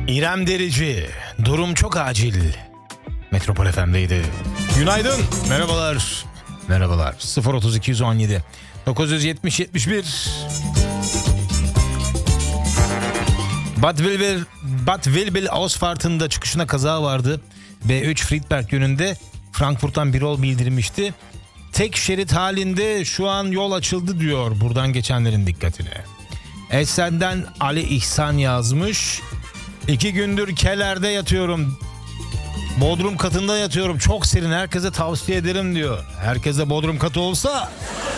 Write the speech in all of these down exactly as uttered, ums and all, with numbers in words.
İrem Derici, durum çok acil. Metropol F M'deydi. Günaydın, merhabalar. Merhabalar. sıfır otuz iki on yedi dokuz yüz yetmiş yetmiş bir. Bad Wilbel, Bad Wilbel Ausfahrt'ın da çıkışına kaza vardı. B üç Friedberg yönünde Frankfurt'tan bir yol bildirmişti. Tek şerit halinde şu an yol açıldı diyor buradan geçenlerin dikkatine. Esen'den Ali İhsan yazmış. İki gündür kelerde yatıyorum. Bodrum katında yatıyorum. Çok serin, herkese tavsiye ederim diyor. Herkese Bodrum katı olsa.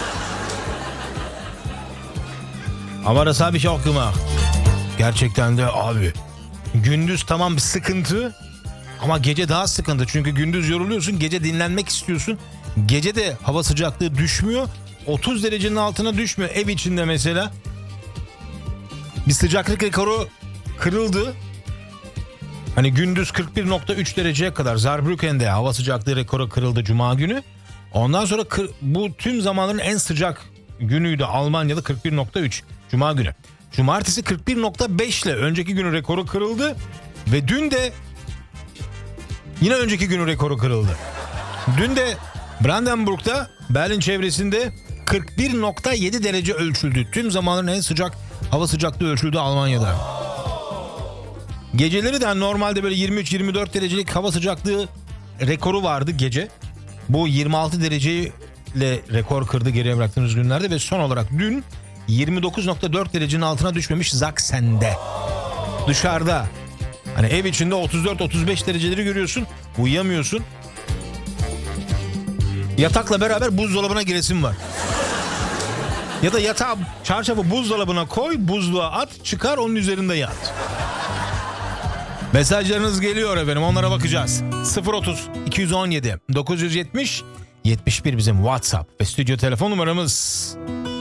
Ama rasa bir şey okumak. Gerçekten de abi. Gündüz tamam bir sıkıntı. Ama gece daha sıkıntı. Çünkü gündüz yoruluyorsun. Gece dinlenmek istiyorsun. Gece de hava sıcaklığı düşmüyor. otuz derecenin altına düşmüyor. Ev içinde mesela. Bir sıcaklık rekoru kırıldı. Hani gündüz kırk bir nokta üç dereceye kadar Saarbrücken'de hava sıcaklığı rekoru kırıldı Cuma günü. Ondan sonra kır, bu tüm zamanların en sıcak günüydü Almanya'da kırk bir nokta üç Cuma günü. Cumartesi kırk bir nokta beş ile önceki günün rekoru kırıldı. Ve dün de yine önceki günün rekoru kırıldı. Dün de Brandenburg'da Berlin çevresinde kırk bir nokta yedi derece ölçüldü. Tüm zamanların en sıcak hava sıcaklığı ölçüldü Almanya'da. Geceleri de normalde böyle yirmi üç yirmi dört derecelik hava sıcaklığı rekoru vardı gece. Bu yirmi altı dereceyle rekor kırdı geriye bıraktığımız günlerde ve son olarak dün yirmi dokuz nokta dört derecenin altına düşmemiş Sachsen'de. Dışarıda. Hani ev içinde otuz dört otuz beş dereceleri görüyorsun. Uyuyamıyorsun. Yatakla beraber buzdolabına giresin var. Ya da yatağı, çarşafı buzdolabına koy, buzluğa at, çıkar onun üzerinde yat. Mesajlarınız geliyor efendim, onlara bakacağız. sıfır otuz iki on yedi dokuz yüz yetmiş yetmiş bir bizim WhatsApp ve stüdyo telefon numaramız.